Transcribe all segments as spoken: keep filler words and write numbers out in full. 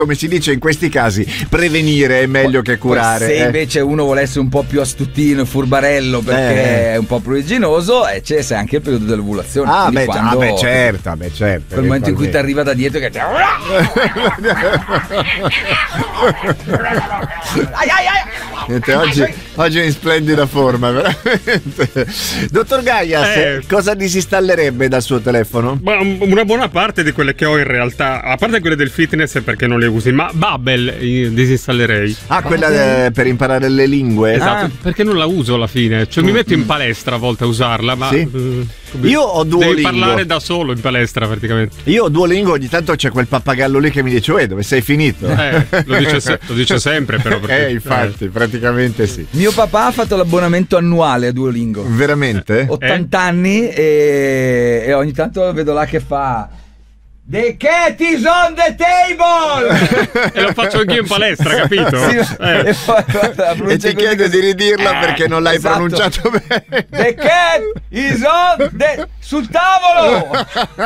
come si dice in questi casi, prevenire è meglio che curare. Se eh. invece uno vuole essere un po' più astutino e furbarello perché Eh. è un po' pruriginoso, eh, c'è, c'è anche il periodo dell'ovulazione. Ah, quindi beh, quando, ah, beh, certo, beh, certo. quel momento in cui ti arriva da dietro che ti... ai, ai, ai. Niente, oggi, oggi è in splendida forma, veramente. Dottor Gaias, Eh. cosa disinstallerebbe dal suo telefono? Ma una buona parte di quelle che ho in realtà, a parte quelle del fitness perché non le usi, ma Babbel eh, disinstallerei. Ah, quella eh, per imparare le lingue? Esatto, Ah. perché non la uso alla fine. Cioè mi metto in palestra a volte a usarla, ma Sì. eh, Io ho Duolingo. devi parlare da solo in palestra praticamente. Io ho Duolingo, ogni tanto c'è quel pappagallo lì che mi dice: uè, dove sei finito? Eh, lo dice, se- lo dice sempre però perché, Eh, infatti, praticamente sì. Mio papà ha fatto l'abbonamento annuale a Duolingo. Veramente? ottanta anni e, e ogni tanto vedo là che fa The cat is on the table! E lo faccio anch'io in palestra, capito? Sì, Eh. e, poi, la E pronuncia ti così chiede così. di ridirla perché non l'hai Esatto. pronunciato bene. The cat is on the... sul tavolo!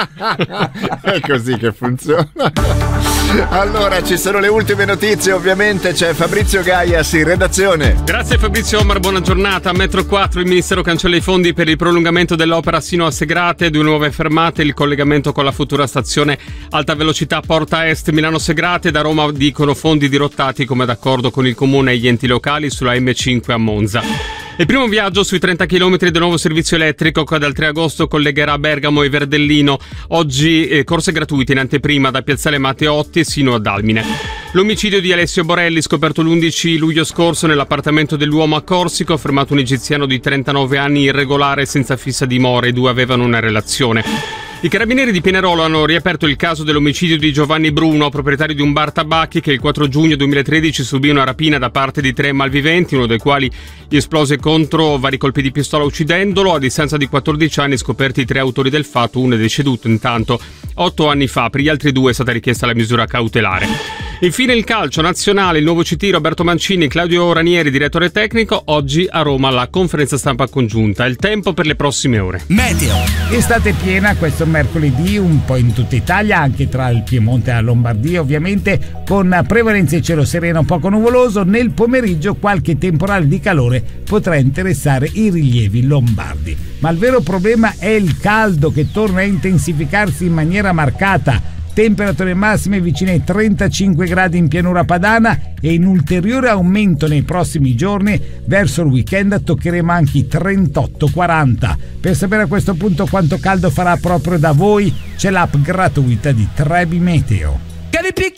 È così che funziona. Allora, ci sono le ultime notizie, ovviamente c'è Fabrizio Gaias in redazione. Grazie Fabrizio Omar, buona giornata. A metro quattro il Ministero cancella i fondi per il prolungamento dell'opera sino a Segrate, due nuove fermate, il collegamento con la futura stazione alta velocità Porta Est Milano-Segrate. Da Roma dicono fondi dirottati come d'accordo con il comune e gli enti locali sulla emme cinque a Monza. Il primo viaggio sui trenta chilometri del nuovo servizio elettrico che dal tre agosto collegherà Bergamo e Verdellino. Oggi eh, corse gratuite in anteprima da Piazzale Matteotti sino ad Almine. L'omicidio di Alessio Borelli, scoperto l'undici luglio scorso nell'appartamento dell'uomo a Corsico, fermato un egiziano di trentanove anni irregolare senza fissa dimora, i due avevano una relazione. I carabinieri di Pinerolo hanno riaperto il caso dell'omicidio di Giovanni Bruno, proprietario di un bar tabacchi che il quattro giugno duemilatredici subì una rapina da parte di tre malviventi, uno dei quali gli esplose contro vari colpi di pistola uccidendolo. A distanza di quattordici anni scoperti i tre autori del fatto, uno è deceduto intanto otto anni fa, per gli altri due è stata richiesta la misura cautelare. Infine il calcio nazionale, il nuovo C T Roberto Mancini, Claudio Ranieri, direttore tecnico, oggi a Roma la conferenza stampa congiunta. Il tempo per le prossime ore. Meteo. Estate piena questo mercoledì un po' in tutta Italia, anche tra il Piemonte e la Lombardia ovviamente, con prevalenza di cielo sereno poco nuvoloso. Nel pomeriggio qualche temporale di calore potrà interessare i rilievi lombardi. Ma il vero problema è il caldo che torna a intensificarsi in maniera marcata. Temperature massime vicine ai trentacinque gradi in pianura padana e in ulteriore aumento nei prossimi giorni. Verso il weekend toccheremo anche i trentotto quaranta. Per sapere a questo punto quanto caldo farà proprio da voi c'è l'app gratuita di Trebi Meteo.